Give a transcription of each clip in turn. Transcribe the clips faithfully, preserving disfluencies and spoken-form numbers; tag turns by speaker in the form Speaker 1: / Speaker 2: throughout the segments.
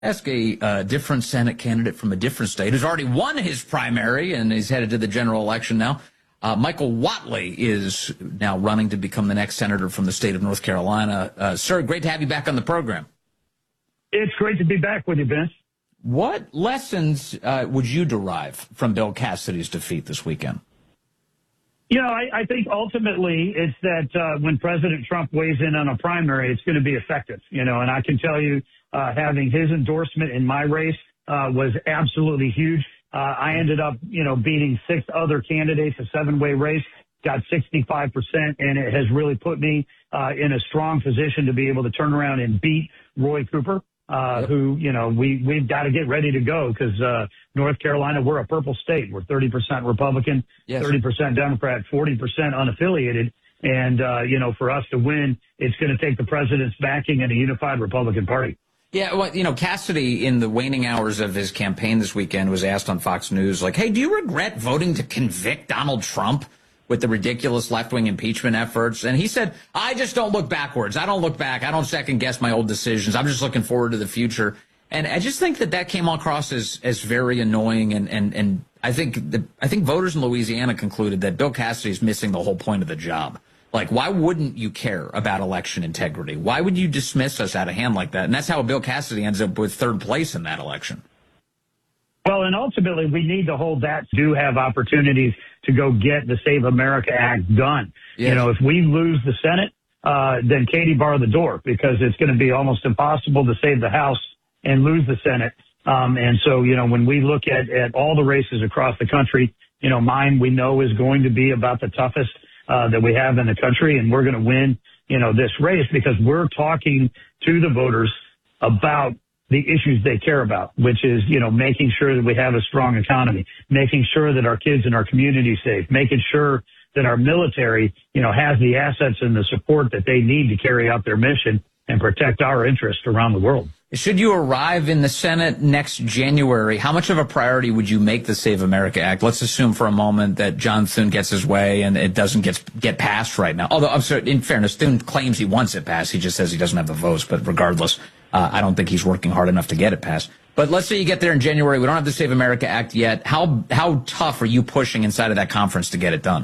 Speaker 1: Ask a uh, different Senate candidate from a different state who's already won his primary and he's headed to the general election now. Uh, Michael Whatley is now running to become the next senator from the state of North Carolina. Uh, sir, great to have you back on the program.
Speaker 2: It's great to be back with you, Vince.
Speaker 1: What lessons uh, would you derive from Bill Cassidy's defeat this weekend?
Speaker 2: You know, I, I think ultimately it's that uh, when President Trump weighs in on a primary, it's going to be effective. You know, and I can tell you, uh, having his endorsement in my race uh, was absolutely huge. Uh, I ended up, you know, beating six other candidates, a seven-way race, got sixty-five percent, and it has really put me uh, in a strong position to be able to turn around and beat Roy Cooper. Uh,
Speaker 1: yep.
Speaker 2: who, you know, we, we've got to get ready to go because uh, North Carolina, we're a purple state. We're thirty percent Republican,
Speaker 1: yes.
Speaker 2: thirty percent Democrat, forty percent unaffiliated. And, uh, you know, for us to win, it's going to take the president's backing and a unified Republican Party.
Speaker 1: Yeah, well, you know, Cassidy, in the waning hours of his campaign this weekend, was asked on Fox News, like, hey, do you regret voting to convict Donald Trump with the ridiculous left-wing impeachment efforts? And he said, I just don't look backwards. I don't look back. I don't second-guess my old decisions. I'm just looking forward to the future. And I just think that that came across as as very annoying. And, and, and I think the, I think voters in Louisiana concluded that Bill Cassidy is missing the whole point of the job. Like, why wouldn't you care about election integrity? Why would you dismiss us out of hand like that? And that's how Bill Cassidy ends up with third place in that election.
Speaker 2: Well, and ultimately, we need to hold that, do have opportunities to go get the Save America Act done. Yes. You know, if we lose the Senate, uh, then Katie bar the door, because it's going to be almost impossible to save the House and lose the Senate. Um, and so, you know, when we look at, at all the races across the country, you know, mine we know is going to be about the toughest uh, that we have in the country, and we're going to win, you know, this race because we're talking to the voters about the issues they care about, which is, you know, making sure that we have a strong economy, making sure that our kids and our community safe, making sure that our military, you know, has the assets and the support that they need to carry out their mission and protect our interests around the world.
Speaker 1: Should you arrive in the Senate next January, how much of a priority would you make the Save America Act? Let's assume for a moment that John Thune gets his way and it doesn't get get passed right now. Although, I'm sorry, in fairness, Thune claims he wants it passed. He just says he doesn't have the votes. But regardless, uh, I don't think he's working hard enough to get it passed. But let's say you get there in January. We don't have the Save America Act yet. How how tough are you pushing inside of that conference to get it done?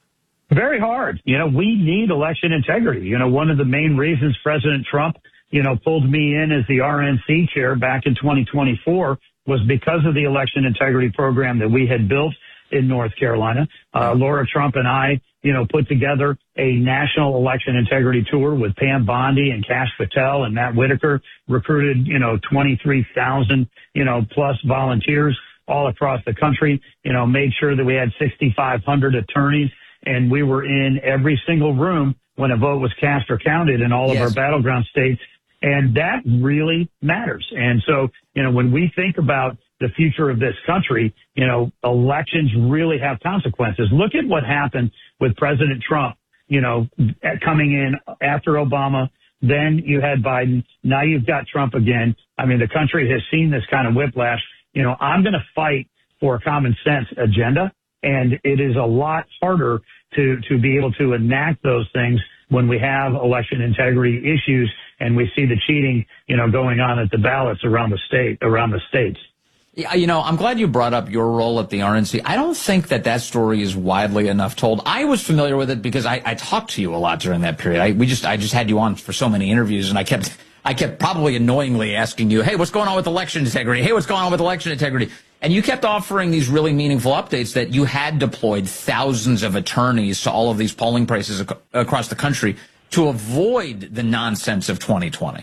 Speaker 2: Very hard. You know, we need election integrity. You know, one of the main reasons President Trump, you know, pulled me in as the R N C chair back in twenty twenty-four was because of the election integrity program that we had built in North Carolina. Uh, Laura Trump and I, you know, put together a national election integrity tour with Pam Bondi and Kash Patel and Matt Whitaker, recruited, you know, twenty-three thousand, you know, plus volunteers all across the country, you know, made sure that we had sixty-five hundred attorneys, and we were in every single room when a vote was cast or counted in all
Speaker 1: yes.
Speaker 2: of our battleground states. And that really matters. And so, you know, when we think about the future of this country, you know, elections really have consequences. Look at what happened with President Trump, you know, coming in after Obama. Then you had Biden. Now you've got Trump again. I mean, the country has seen this kind of whiplash. You know, I'm going to fight for a common sense agenda. And it is a lot harder to, to be able to enact those things when we have election integrity issues and we see the cheating, you know, going on at the ballots around the state, around the states.
Speaker 1: Yeah, you know, I'm glad you brought up your role at the R N C. I don't think that that story is widely enough told. I was familiar with it because I, I talked to you a lot during that period. I, we just, I just had you on for so many interviews, and I kept, I kept probably annoyingly asking you, hey, what's going on with election integrity? Hey, what's going on with election integrity? And you kept offering these really meaningful updates that you had deployed thousands of attorneys to all of these polling places ac- across the country to avoid the nonsense of twenty twenty.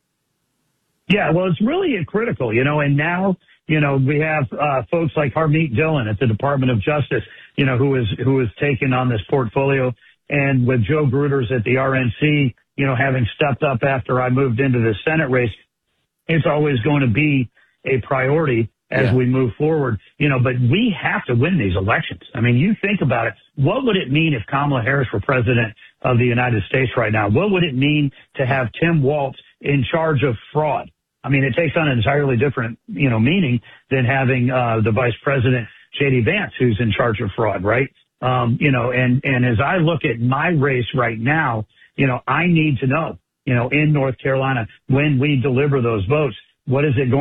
Speaker 2: Yeah, well, it's really critical, you know, and now, you know, we have uh, folks like Harmeet Dillon at the Department of Justice, you know, who is who is taking on this portfolio, and with Joe Gruters at the R N C, you know, having stepped up after I moved into the Senate race, it's always going to be a priority as yeah. we move forward, you know, but we have to win these elections. I mean, you think about it. What would it mean if Kamala Harris were president of the United States right now? What would it mean to have Tim Walz in charge of fraud? I mean, it takes on an entirely different, you know, meaning than having uh, the vice president, J D Vance, who's in charge of fraud, right? Um, you know, and, and as I look at my race right now, you know, I need to know, you know, in North Carolina, when we deliver those votes, what is it going